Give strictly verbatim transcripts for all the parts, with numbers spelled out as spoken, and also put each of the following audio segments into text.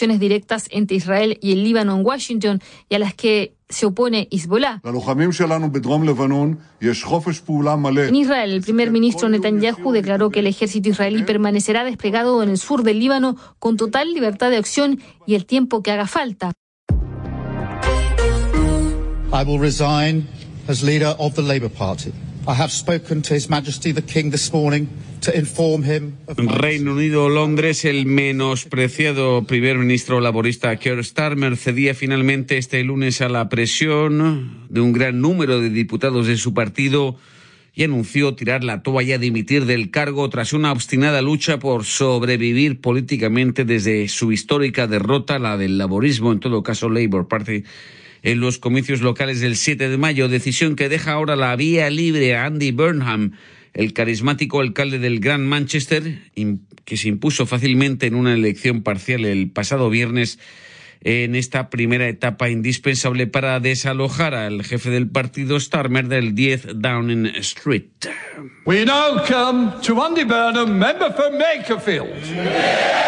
negociaciones directas entre Israel y el Líbano en Washington y a las que se opone Hezbollah. En Israel, el primer ministro Netanyahu declaró que el ejército israelí permanecerá desplegado en el sur del Líbano con total libertad de acción y el tiempo que haga falta. I will resign as leader of the Labour Party. I have spoken to His Majesty the King this morning to inform him of my... Reino Unido, Londres, el menospreciado primer ministro laborista Keir Starmer cedía finalmente este lunes a la presión de un gran número de diputados de su partido y anunció tirar la toalla, dimitir del cargo tras una obstinada lucha por sobrevivir políticamente desde su histórica derrota, la del laborismo, en todo caso Labour Party, en los comicios locales del siete de mayo, decisión que deja ahora la vía libre a Andy Burnham, el carismático alcalde del Gran Manchester, que se impuso fácilmente en una elección parcial el pasado viernes en esta primera etapa indispensable para desalojar al jefe del partido Starmer del diez Downing Street. We now come to Andy Burnham, member for Makerfield.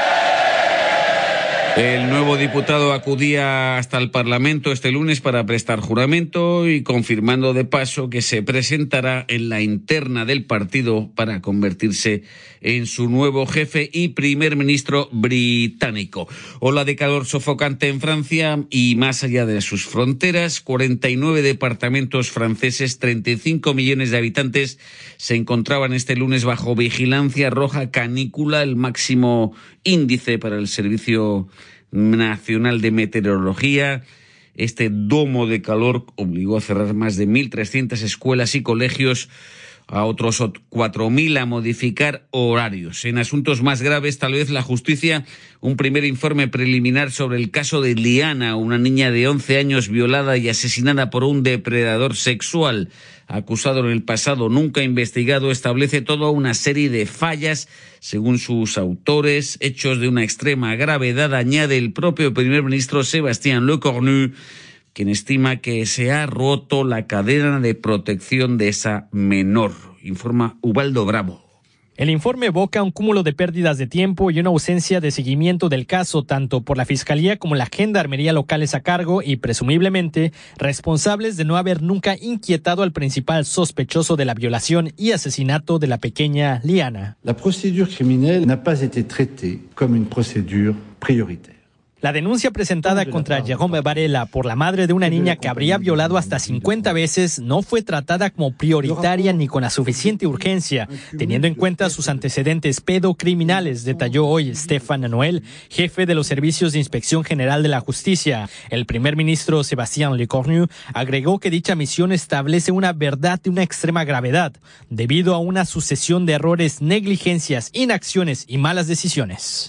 El nuevo diputado acudía hasta el Parlamento este lunes para prestar juramento y confirmando de paso que se presentará en la interna del partido para convertirse en su nuevo jefe y primer ministro británico. Ola de calor sofocante en Francia y más allá de sus fronteras. cuarenta y nueve departamentos franceses, treinta y cinco millones de habitantes se encontraban este lunes bajo vigilancia roja canícula, el máximo índice para el Servicio Nacional de Meteorología. Este domo de calor obligó a cerrar más de mil trescientas escuelas y colegios, a otros cuatro mil a modificar horarios. En asuntos más graves, tal vez la justicia, un primer informe preliminar sobre el caso de Liana, una niña de once años violada y asesinada por un depredador sexual, acusado en el pasado, nunca investigado, establece toda una serie de fallas, según sus autores, hechos de una extrema gravedad, añade el propio primer ministro Sébastien Lecornu, quien estima que se ha roto la cadena de protección de esa menor, informa Ubaldo Bravo. El informe evoca un cúmulo de pérdidas de tiempo y una ausencia de seguimiento del caso, tanto por la Fiscalía como la Gendarmería locales a cargo y, presumiblemente, responsables de no haber nunca inquietado al principal sospechoso de la violación y asesinato de la pequeña Liana. La procédure criminelle n'a pas été traitée comme une procédure prioritaire. La denuncia presentada contra Jérôme Varela por la madre de una niña que habría violado hasta cincuenta veces no fue tratada como prioritaria ni con la suficiente urgencia, teniendo en cuenta sus antecedentes pedocriminales, detalló hoy Stéphane Noël, jefe de los Servicios de Inspección General de la Justicia. El primer ministro Sébastien Lecornu agregó que dicha misión establece una verdad de una extrema gravedad, debido a una sucesión de errores, negligencias, inacciones y malas decisiones.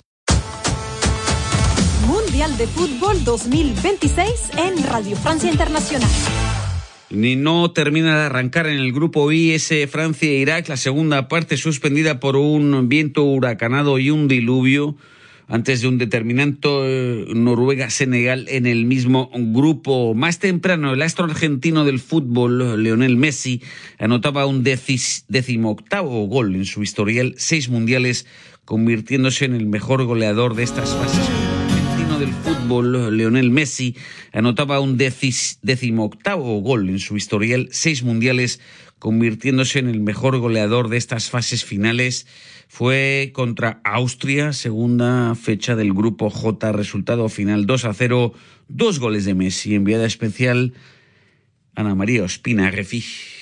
Mundial de Fútbol dos mil veintiséis en Radio Francia Internacional. Ni no termina de arrancar en el grupo I S Francia e Irak, la segunda parte suspendida por un viento huracanado y un diluvio, antes de un determinante eh, Noruega-Senegal en el mismo grupo. Más temprano, el astro argentino del fútbol, Lionel Messi, anotaba un decis, decimoctavo gol en su historial, seis mundiales, convirtiéndose en el mejor goleador de estas fases. Del fútbol, Lionel Messi, anotaba un decis, decimoctavo gol en su historial, seis mundiales, convirtiéndose en el mejor goleador de estas fases finales. Fue contra Austria, segunda fecha del grupo J, resultado final dos a cero, dos goles de Messi. Enviada especial Ana María Ospina, Refi.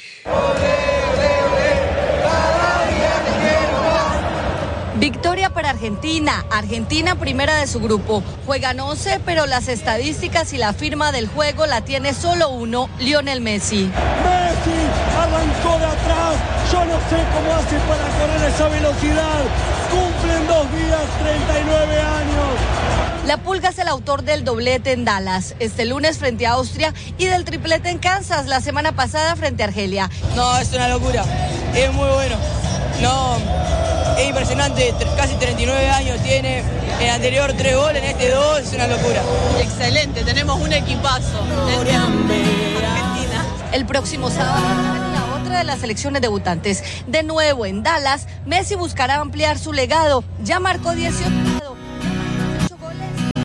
Victoria para Argentina. Argentina primera de su grupo. Juegan once, pero las estadísticas y la firma del juego la tiene solo uno, Lionel Messi. Messi arrancó de atrás. Yo no sé cómo hace para correr esa velocidad. Cumplen dos días, treinta y nueve años. La Pulga es el autor del doblete en Dallas, este lunes frente a Austria, y del triplete en Kansas la semana pasada frente a Argelia. No, es una locura. Es muy bueno. No... Es impresionante, casi treinta y nueve años tiene, en el anterior tres goles, en este dos, es una locura. Excelente, tenemos un equipazo. Argentina. El próximo sábado, la otra de las selecciones debutantes. De nuevo en Dallas, Messi buscará ampliar su legado. Ya marcó dieciocho goles.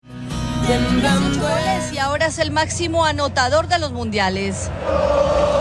Goles y ahora es el máximo anotador de los mundiales.